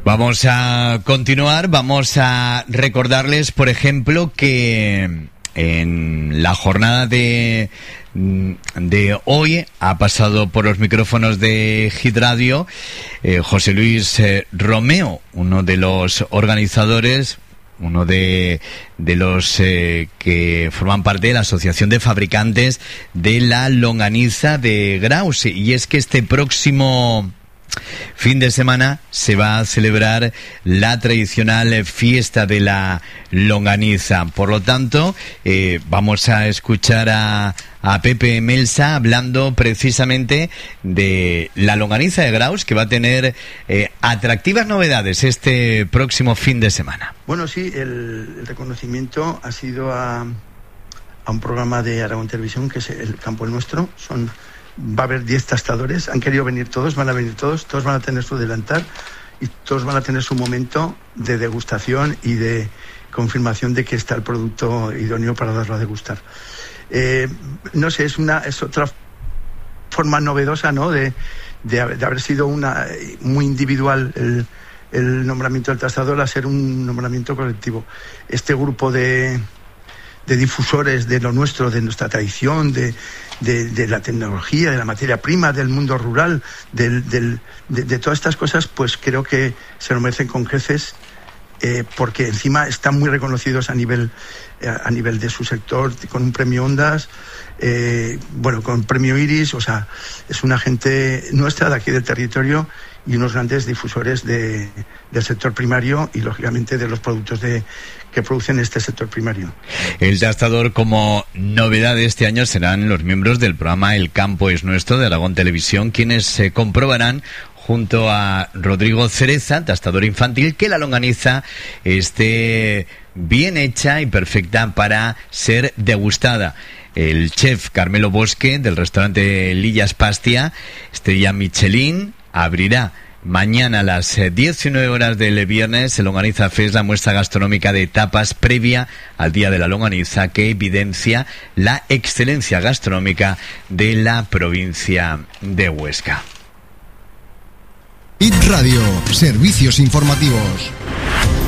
Vamos a continuar, vamos a recordarles, por ejemplo, que en la jornada de hoy ha pasado por los micrófonos de Hit Radio José Luis Romeo, uno de los organizadores, uno de los que forman parte de la Asociación de Fabricantes de la Longaniza de Graus. Y es que este próximo fin de semana se va a celebrar la tradicional fiesta de la longaniza. Por lo tanto, vamos a escuchar a Pepe Melsa hablando precisamente de la longaniza de Graus, que va a tener atractivas novedades este próximo fin de semana. Bueno, sí, el reconocimiento ha sido a un programa de Aragón Televisión, que es El Campo el Nuestro. Va a haber 10 tastadores, han querido venir todos, van a venir todos van a tener su delantal y todos van a tener su momento de degustación y de confirmación de que está el producto idóneo para darlo a degustar. No sé, es otra forma novedosa, ¿no?, de haber sido muy individual el nombramiento del tastador a ser un nombramiento colectivo. Este grupo de difusores de lo nuestro, de nuestra tradición, de la tecnología, de la materia prima, del mundo rural, de todas estas cosas, pues creo que se lo merecen con creces, porque encima están muy reconocidos a nivel de su sector, con un premio Ondas, con premio Iris. O sea, es una gente nuestra de aquí del territorio y unos grandes difusores del sector primario y, lógicamente, de los productos que producen este sector primario. El tastador, como novedad de este año, serán los miembros del programa El Campo es Nuestro de Aragón Televisión, quienes se comprobarán junto a Rodrigo Cereza, tastador infantil, que la longaniza esté bien hecha y perfecta para ser degustada. El chef Carmelo Bosque, del restaurante Lillas Pastia, estrella Michelin, abrirá mañana a las 19 horas del viernes el Longaniza Fest, la muestra gastronómica de tapas previa al Día de la Longaniza, que evidencia la excelencia gastronómica de la provincia de Huesca. Hit Radio, servicios informativos.